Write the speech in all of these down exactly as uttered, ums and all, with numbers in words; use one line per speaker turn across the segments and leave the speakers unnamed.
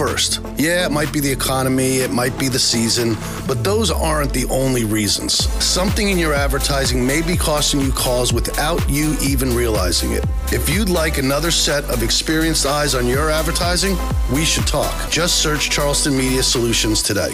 first. Yeah, it might be the economy, it might be the season, but those aren't the only reasons. Something in your advertising may be costing you calls without you even realizing it. If you'd like another set of experienced eyes on your advertising, we should talk. Just search Charleston Media Solutions today.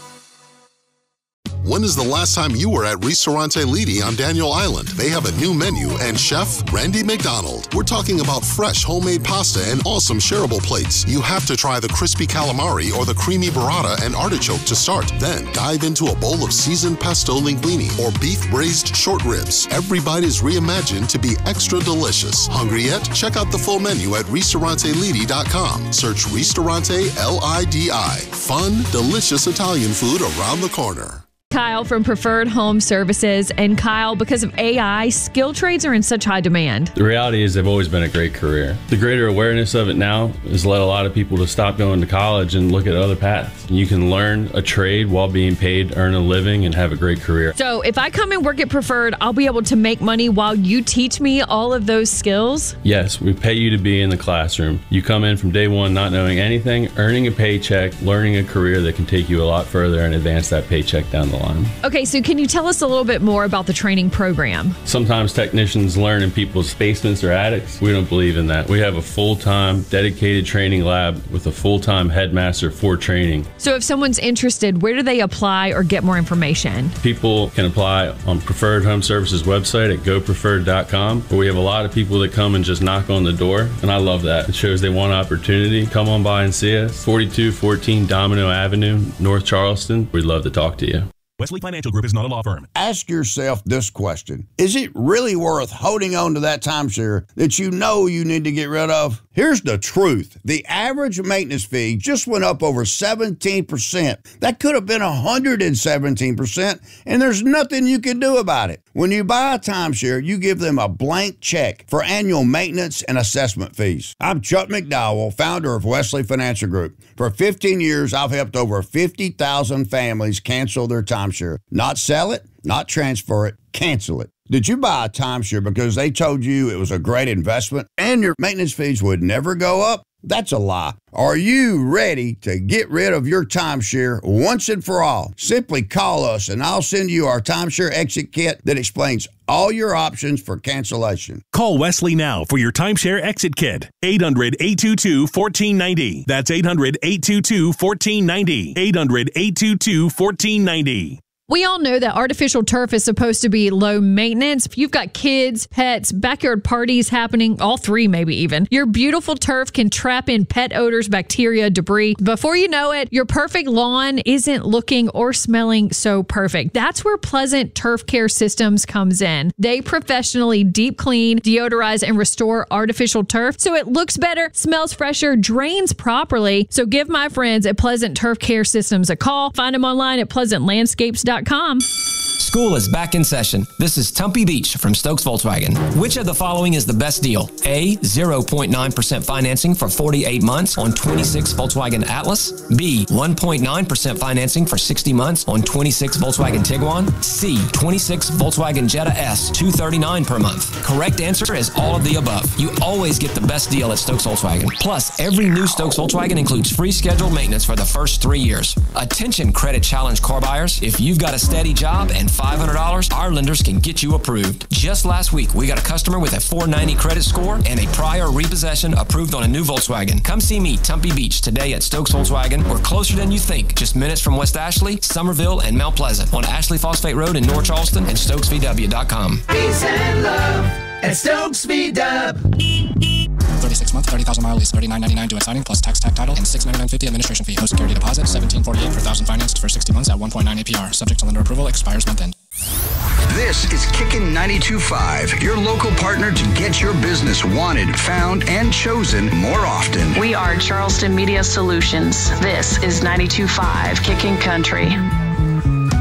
When is the last time you were at Ristorante Lidi on Daniel Island? They have a new menu and Chef Randy McDonald. We're talking about fresh homemade pasta and awesome shareable plates. You have to try the crispy calamari or the creamy burrata and artichoke to start. Then dive into a bowl of seasoned pesto linguine or beef braised short ribs. Every bite is reimagined to be extra delicious. Hungry yet? Check out the full menu at ristorante lidi dot com. Search Ristorante L I D I. Fun, delicious Italian food around the corner.
Kyle from Preferred Home Services. And Kyle, because of A I, skill trades are in such high demand.
The reality is they've always been a great career. The greater awareness of it now has led a lot of people to stop going to college and look at other paths. You can learn a trade while being paid, earn a living, and have a great career.
So if I come and work at Preferred, I'll be able to make money while you teach me all of those skills?
Yes, we pay you to be in the classroom. You come in from day one not knowing anything, earning a paycheck, learning a career that can take you a lot further and advance that paycheck down the line.
Okay, so can you tell us a little bit more about the training program?
Sometimes technicians learn in people's basements or attics. We don't believe in that. We have a full-time, dedicated training lab with a full-time headmaster for training.
So if someone's interested, where do they apply or get more information?
People can apply on Preferred Home Services website at go preferred dot com, where we have a lot of people that come and just knock on the door, and I love that. It shows they want opportunity. Come on by and see us. forty-two fourteen Domino Avenue, North Charleston. We'd love to talk to you.
Wesley Financial Group is not a law firm.
Ask yourself this question. Is it really worth holding on to that timeshare that you know you need to get rid of? Here's the truth. The average maintenance fee just went up over seventeen percent. That could have been one hundred seventeen percent, and there's nothing you can do about it. When you buy a timeshare, you give them a blank check for annual maintenance and assessment fees. I'm Chuck McDowell, founder of Wesley Financial Group. For fifteen years, I've helped over fifty thousand families cancel their timeshare. Not sell it, not transfer it, cancel it. Did you buy a timeshare because they told you it was a great investment and your maintenance fees would never go up? That's a lie. Are you ready to get rid of your timeshare once and for all? Simply call us and I'll send you our timeshare exit kit that explains all your options for cancellation.
Call Wesley now for your timeshare exit kit. eight hundred, eight two two, one four nine zero. That's eight hundred, eight two two, one four nine zero. eight hundred, eight two two, one four nine zero.
We all know that artificial turf is supposed to be low maintenance. If you've got kids, pets, backyard parties happening, all three maybe even, your beautiful turf can trap in pet odors, bacteria, debris. Before you know it, your perfect lawn isn't looking or smelling so perfect. That's where Pleasant Turf Care Systems comes in. They professionally deep clean, deodorize, and restore artificial turf so it looks better, smells fresher, drains properly. So give my friends at Pleasant Turf Care Systems a call. Find them online at pleasant landscapes dot com.
School is back in session. This is Tumpy Beach from Stokes Volkswagen. Which of the following is the best deal? A, zero point nine percent financing for forty-eight months on twenty-six Volkswagen Atlas. B, one point nine percent financing for sixty months on twenty-six Volkswagen Tiguan. C, twenty-six Volkswagen Jetta S, two hundred thirty-nine dollars per month. Correct answer is all of the above. You always get the best deal at Stokes Volkswagen. Plus, every new Stokes Volkswagen includes free scheduled maintenance for the first three years. Attention credit challenge car buyers. If you've got a steady job and five hundred dollars, our lenders can get you approved. Just last week, we got a customer with a four ninety credit score and a prior repossession approved on a new Volkswagen. Come see me, Tumpy Beach, today at Stokes Volkswagen. We're closer than you think. Just minutes from West Ashley, Somerville, and Mount Pleasant on Ashley Phosphate Road in North Charleston and Stokes V W dot com.
Peace and love at Stokes V W.
thirty-six month, thirty thousand mile lease, thirty-nine ninety-nine due at signing plus tax, tag title, and six ninety-nine fifty administration fee. No security deposit, seventeen forty-eight per thousand financed for sixty months at one point nine A P R. Subject to lender approval, expires month end.
This is Kickin' ninety-two point five, your local partner to get your business wanted, found, and chosen more often.
We are Charleston Media Solutions. This is ninety-two point five Kickin' Country.